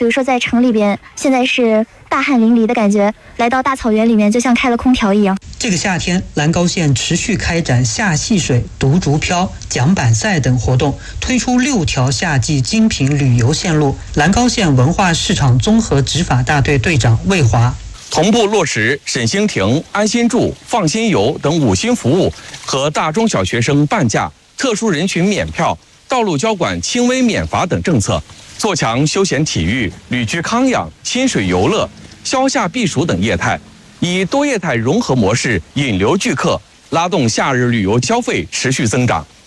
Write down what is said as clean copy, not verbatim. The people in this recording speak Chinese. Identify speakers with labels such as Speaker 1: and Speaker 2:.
Speaker 1: 比如说在城里边，现在是大汗淋漓的感觉，来到大草原里面就像开了空调一样。
Speaker 2: 这个夏天，兰高县持续开展夏戏水、独竹漂、桨板赛等活动，推出6条夏季精品旅游线路。兰高县文化市场综合执法大队队长魏华。
Speaker 3: 同步落实沈星亭、安心住、放心游等5星服务和大中小学生半价、特殊人群免票、道路交管轻微免罚等政策，做强休闲体育、旅居康养、亲水游乐、消夏避暑等业态，以多业态融合模式引流聚客，拉动夏日旅游消费持续增长。